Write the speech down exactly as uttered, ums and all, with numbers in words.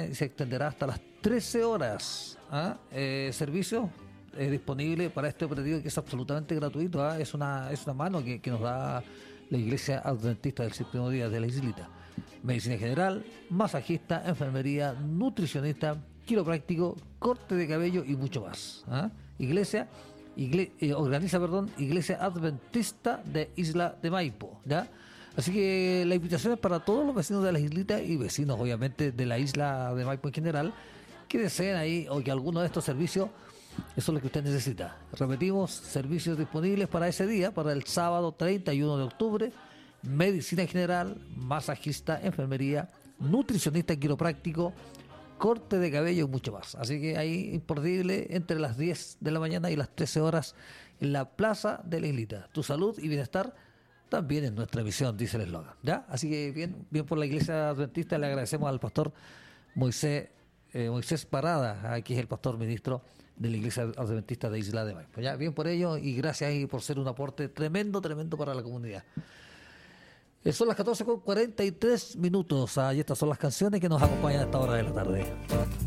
y se extenderá hasta las trece horas. ¿Ah? Eh, servicio eh, disponible para este operativo que es absolutamente gratuito. ¿Ah? Es una es una mano que, que nos da la Iglesia Adventista del Séptimo Día de la Islita. Medicina general, masajista, enfermería, nutricionista, quiropráctico, corte de cabello y mucho más. ¿Ah? Iglesia Igle, eh, organiza, perdón, Iglesia Adventista de Isla de Maipo, ¿ya? Así que la invitación es para todos los vecinos de la islita y vecinos, obviamente, de la isla de Maipo en general, que deseen ahí o que alguno de estos servicios, eso es lo que usted necesita. Repetimos, servicios disponibles para ese día, para el sábado treinta y uno de octubre, medicina general, masajista, enfermería, nutricionista, quiropráctico, corte de cabello y mucho más. Así que ahí imperdible entre las diez de la mañana y las trece horas en la Plaza de la Islita. Tu salud y bienestar también es nuestra misión, dice el eslogan. ¿Ya? Así que bien, bien por la Iglesia Adventista, le agradecemos al pastor Moisés, eh, Moisés Parada, que es el pastor ministro de la Iglesia Adventista de Isla de Maipo. ¿Ya? Bien por ello y gracias ahí por ser un aporte tremendo, tremendo para la comunidad. Son las catorce con cuarenta y tres minutos. Ah, y estas son las canciones que nos acompañan a esta hora de la tarde.